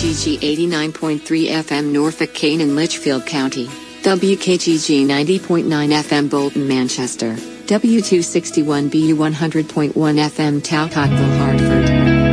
WKGG 89.3 FM Norfolk, Kane and Litchfield County, WKGG 90.9 FM Bolton, Manchester, W261BU 100.1 FM Talcottville, Hartford.